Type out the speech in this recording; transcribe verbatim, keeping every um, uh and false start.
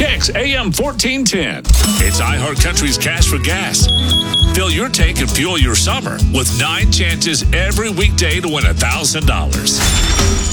Kicks A M fourteen ten. It's iHeartCountry's Cash for Gas. Fill your tank and fuel your summer with nine chances every weekday to win one thousand dollars.